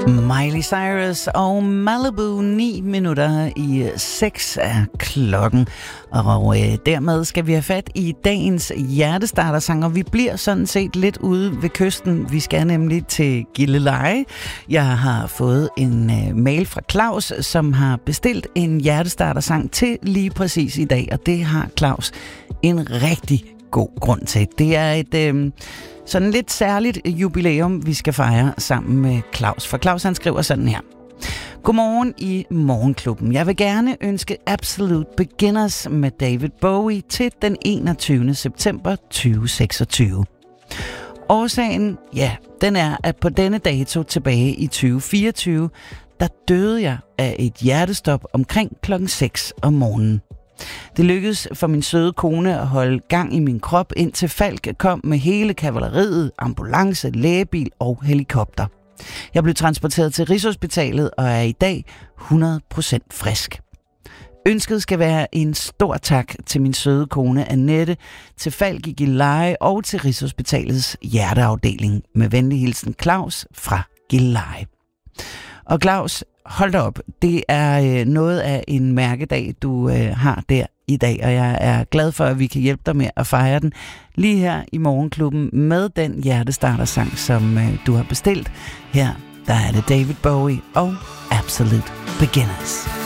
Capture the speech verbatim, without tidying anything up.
Miley Cyrus og Malibu, ni minutter i seks af klokken. Og øh, dermed skal vi have fat i dagens hjertestartersanger. Vi bliver sådan set lidt ude ved kysten. Vi skal nemlig til Gilleleje. Jeg har fået en øh, mail fra Claus, som har bestilt en hjertestartersang til lige præcis i dag. Og det har Claus en rigtig god grund til. Det er et øh, sådan lidt særligt jubilæum, vi skal fejre sammen med Claus. For Claus, han skriver sådan her. Godmorgen i Morgenklubben. Jeg vil gerne ønske Absolute Beginners med David Bowie til den enogtyvende september tyve seksogtyve. Årsagen, ja, den er, at på denne dato tilbage i tyve fireogtyve, der døde jeg af et hjertestop omkring klokken seks om morgenen. Det lykkedes for min søde kone at holde gang i min krop, indtil Falk kom med hele kavaleriet, ambulance, lægebil og helikopter. Jeg blev transporteret til Rigshospitalet og er i dag hundrede procent frisk. Ønsket skal være en stor tak til min søde kone Annette, til Falk i Gilleleje og til Rigshospitalets hjerteafdeling. Med venlig hilsen Claus fra Gilleleje. Og Claus, hold da op, det er øh, noget af en mærkedag, du øh, har der i dag, og jeg er glad for, at vi kan hjælpe dig med at fejre den lige her i Morgenklubben med den hjertestartersang, som øh, du har bestilt. Her der er det David Bowie og Absolute Beginners.